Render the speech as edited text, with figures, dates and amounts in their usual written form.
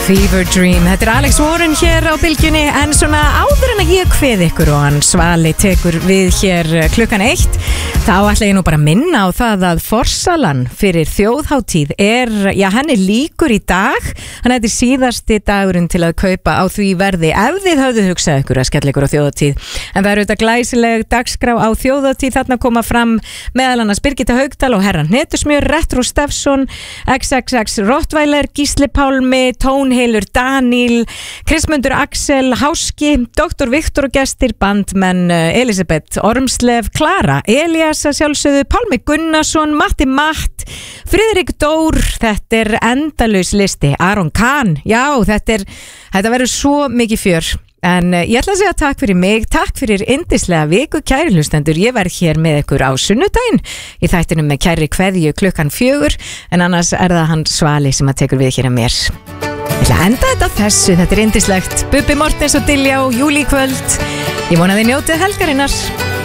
Fever Dream, þetta Alex Warren hér á bylgjunni, en svona áður en að ég kveð ykkur og hann Svali tekur við hér klukkan 1, þá ætla ég nú bara að minna á það að forsalan fyrir þjóðhátíð henni líkur í dag, þannig að þetta síðasti dagurinn til að kaupa á því verði ef þið höfðu hugsað ykkur að skella ykkur á þjóðhátíð. En það eru þetta glæsileg dagskrá á þjóðhátíð, þarna koma fram meðal annars Birgitta Haugdal og Herra Hnetusmjör, Retro Steffsson, XXX Rottweiler, Gísli Pálmi, Tónheilur Daníl, Kristmundur Axel, Háski, Dr. Viktor og gestir, bandmenn Elisabeth Ormslef, Klara Elías að sjálfsögðu, Pálmi Gunnarsson, Matti Matt, Friðrik Dór, þetta endalaus listi, Aron Kahn, já, þetta verður svo mikið fjör. En ég ætla að segja takk fyrir mig, takk fyrir yndislega viku, kæri hlustendur. Ég verð hér með ykkur á sunnudaginn í þættinum með kæri kveðju klukkan 4, en annars það hann Svali sem að tekur við hér að mér. Ég ætla að enda þetta á þessu, þetta yndislegt. Bubbi Mortens og Diljá, júlíkvöld. Ég vona þið njótið helgarinnar.